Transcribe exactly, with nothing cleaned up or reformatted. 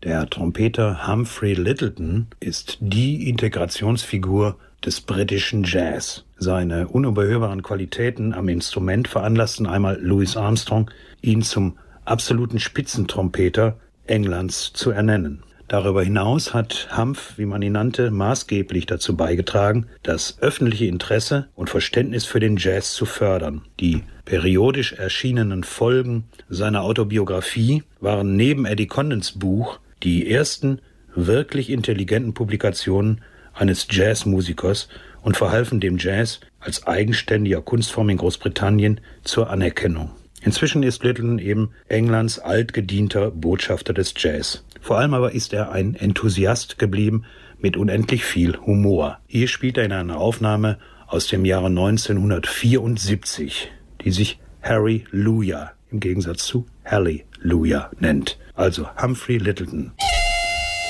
Der Trompeter Humphrey Lyttelton ist die Integrationsfigur des britischen Jazz. Seine unüberhörbaren Qualitäten am Instrument veranlassten einmal Louis Armstrong, ihn zum absoluten Spitzentrompeter Englands zu ernennen. Darüber hinaus hat Humph, wie man ihn nannte, maßgeblich dazu beigetragen, das öffentliche Interesse und Verständnis für den Jazz zu fördern. Die periodisch erschienenen Folgen seiner Autobiografie waren neben Eddie Condens Buch die ersten wirklich intelligenten Publikationen eines Jazzmusikers und verhalfen dem Jazz als eigenständiger Kunstform in Großbritannien zur Anerkennung. Inzwischen ist Lyttelton eben Englands altgedienter Botschafter des Jazz. Vor allem aber ist er ein Enthusiast geblieben mit unendlich viel Humor. Hier spielt er in einer Aufnahme aus dem Jahre neunzehnhundertvierundsiebzig, die sich Harry Lujah im Gegensatz zu Hallelujah nennt. Also Humphrey Lyttelton.